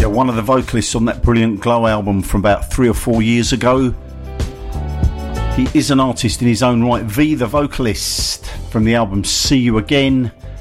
One of the vocalists on that brilliant Glow album from about 3 or 4 years ago. He is an artist in his own right. V, the vocalist, from the album See You Again.